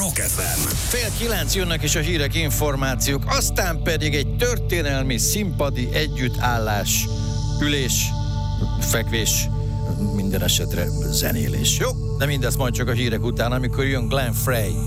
Rock FM. 8:30 jönnek is a hírek, információk, aztán pedig egy történelmi színpadi együttállás, ülés, fekvés, minden esetre zenélés. Jó? De mindezt majd csak a hírek után, amikor jön Glenn Frey.